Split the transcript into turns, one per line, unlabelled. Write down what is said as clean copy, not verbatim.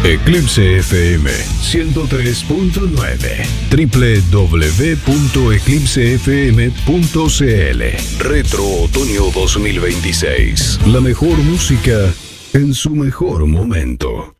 Eclipse FM 103.9 www.eclipsefm.cl. Retro Otoño 2026. La mejor música en su mejor momento.